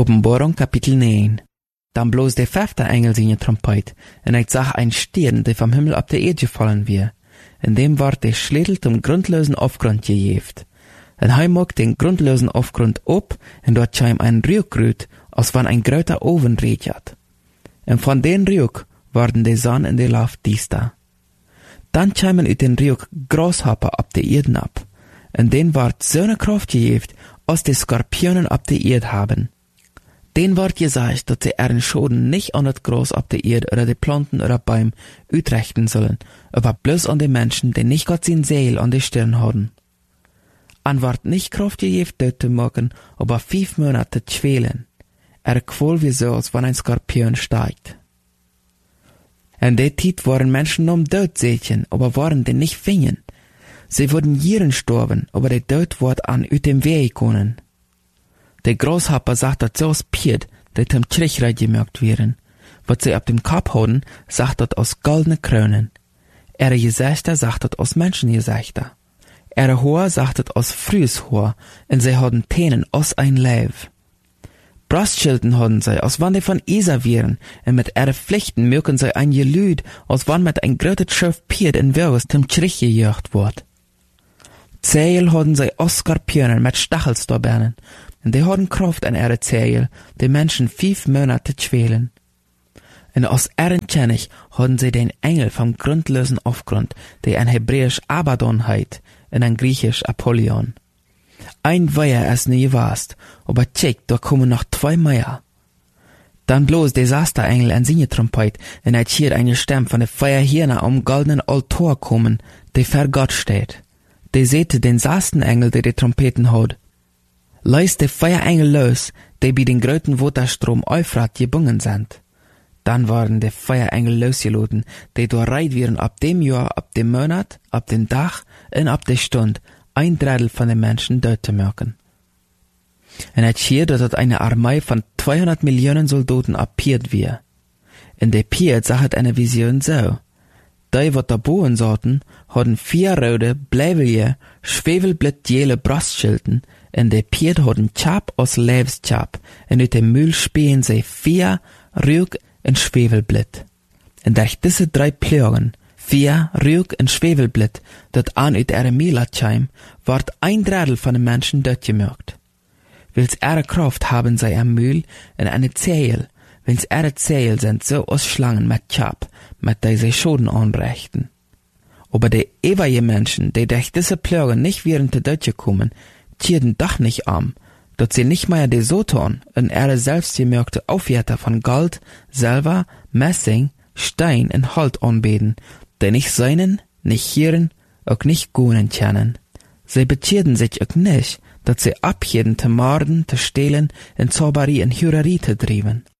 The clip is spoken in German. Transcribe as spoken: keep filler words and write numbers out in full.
Openbarung Kapitel neun. Dann bloß der fünfte Engel seine Trompet, en ich sah ein Stern, der vom Himmel ab der Erde gefallen wir. In dem ward der Schädel zum grundlosen Aufgrund gejeft. En hij mocht den grundlosen Aufgrund op, en dort scheim ein Rück als wann ein gröter Oven regjat. En von den Rück worden de Sonne in der Luft diesta. Dann scheimen ut den Rück Grashopper ab der Erden ab. En den ward so ne Kraft gejeft, als die Skorpionen ab der Erde haben. Den ward gesagt, dass sie ihren Schoden nicht an das Gras ab der Erde oder die Planten oder Bäume utrechten sollen, aber bloß an die Menschen, die nicht Gott sein Seel an die Stirn haben. An ward nicht Kraft gegeben, dort zu machen, aber fünf Monate zu schwelen. Er quol wie so, als wenn ein Skorpion steigt. In der Zeit waren Menschen um Tod sächen, aber waren die nicht fingen. Sie wurden Jieren storben, aber der Tod ward an ut dem Weg können. Der Grashopper sagt, dass so aus Pied, der zum Trichreich gemerkt werden. Was sie ab dem Kopf haben, sagt das aus goldene Krönen. Ihre Gesichter sagt das aus Menschengesichter. Ihre Haar sagt das aus frühes Haar, und sie haben Tänen aus ein Leib. Brustschilden haben sie, als wann die von Isa wären, und mit ihren Pflichten mögen sie ein Gelüd, als wann mit ein grötet Schiff Pied in Wirres zum Trich gejagt wird. Zähl haben sie aus Skorpionen mit Stachelstorbänen, und die haben Kraft an ihre Zähl, die Menschen fünf Monate schwelen. Und aus ihren Tschennig haben sie den Engel vom grundlosen Aufgrund, der ein hebräisch Abaddon heit, und ein griechisch Apollyon. Ein Weiher ist nie gewast, aber check, da kommen noch zwei mehr. Dann bloß Desasterengel an seine Trompet, und er schiert eine Stimme von der Feuerhirne am goldenen Altar kommen, der vor Gott steht. Der sehte den Sastenengel, der die Trompeten hat. Leist der Feuerengel los, der bei den gröten Wasserstrom Euphrat gebungen sind. Dann waren die Feuerengel losgeladen, die durchreiht werden ab dem Jahr, ab dem Monat, ab dem Tag und ab der Stunde, ein Drittel von den Menschen dort zu merken. Und es schier, dass dort eine Armee von zweihundert Millionen Soldaten appiert wir. In der Piet sagt eine Vision so. Die, wat da bohen sollten, hatten vier rote, bleibelige, schwefelblittjele Brustschilden, in der Piet hatten Chap aus Leibschap, und ut dem Mühl spähen sie vier Rück und Schwefelblit. Und durch diese drei Plögen, vier Rück und Schwefelblit, dat an ut ihre Mielatscheim, ward ein Drittel von den Menschen dort gemerkt. Wils ihre Kraft haben sie am Mühl und eine Zähl, wils ihre Zähl sind so aus Schlangen mit Chap, mit der sie Schoden anbrächten. Aber die ewige Menschen, die durch diese Plögen nicht während der Deutsche kommen, tierden doch nicht am, dass sie nicht mehr die Soton und ihre selbstgemerkte Aufwärter von Gold, Silber, Messing, Stein und Holz anbeten, die nicht seinen, nicht hören, auch nicht gonen kennen. Sie betierden sich auch nicht, dass sie abjeden zu morden, zu stehlen, in Zauberie und Hürerie zu trieben.